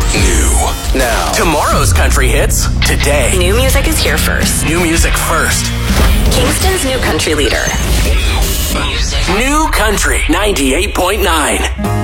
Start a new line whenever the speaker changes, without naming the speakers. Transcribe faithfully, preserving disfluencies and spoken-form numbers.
New. Now. Tomorrow's country hits. Today.
New music is here first.
New music first.
Kingston's new country leader.
New Country ninety-eight point nine.